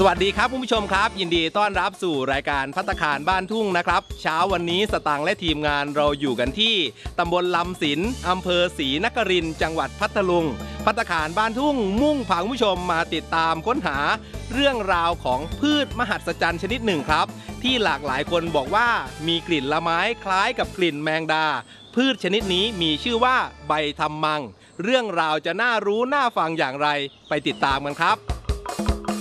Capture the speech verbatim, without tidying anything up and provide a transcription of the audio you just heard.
สวัสดีครับคุณผู้ชมครับยินดีต้อนรับสู่รายการภัตตาคารบ้านทุ่งนะครับเช้าวันนี้สตางค์และทีมงานเราอยู่กันที่ตำบลลำสินอำเภอศรีนครินทร์จังหวัดพัทลุงภัตตาคารบ้านทุ่งมุ่งพาคุณผู้ชมมาติดตามค้นหาเรื่องราวของพืชมหัศจรรย์ชนิดหนึ่งครับที่หลากหลายคนบอกว่ามีกลิ่นละไม้คล้ายกับกลิ่นแมงดาพืชชนิดนี้มีชื่อว่าใบทำมังเรื่องราวจะน่ารู้น่าฟังอย่างไรไปติดตามกันครับ